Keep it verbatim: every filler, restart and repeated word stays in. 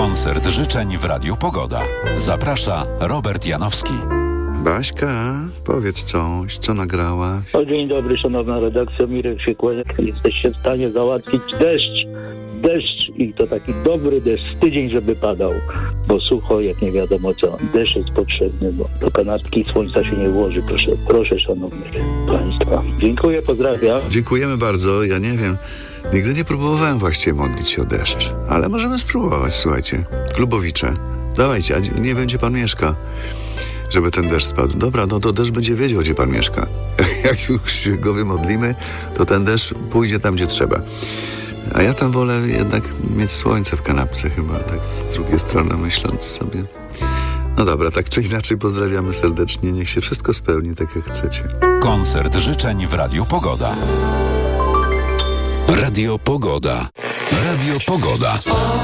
Koncert życzeń w Radiu Pogoda. Zaprasza Robert Janowski. Baśka, powiedz coś, co nagrałaś? O, dzień dobry, szanowna redakcja, Mirek się kłania. Jesteście w stanie załatwić deszcz, deszcz i to taki dobry deszcz, tydzień, żeby padał, bo sucho, jak nie wiadomo co. Deszcz jest potrzebny, bo do kanapki słońca się nie włoży, proszę, proszę szanownych państwa. Dziękuję, pozdrawiam. Dziękujemy bardzo, ja nie wiem, nigdy nie próbowałem właściwie modlić się o deszcz, ale możemy spróbować, słuchajcie. Klubowicze, dawajcie, a nie wiem, gdzie pan mieszka, żeby ten deszcz spadł. Dobra, no to deszcz będzie wiedział, gdzie pan mieszka. Jak już go wymodlimy, to ten deszcz pójdzie tam, gdzie trzeba. A ja tam wolę jednak mieć słońce w kanapce chyba, tak z drugiej strony myśląc sobie. No dobra, tak czy inaczej pozdrawiamy serdecznie. Niech się wszystko spełni tak, jak chcecie. Koncert życzeń w Radiu Pogoda. Radio Pogoda. Radio Pogoda.